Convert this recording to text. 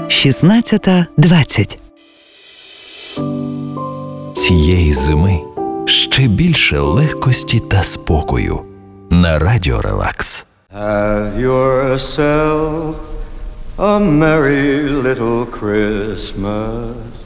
16:20. Цієї зими ще більше легкості та спокою на Радіо Релакс. Have yourself a merry little Christmas.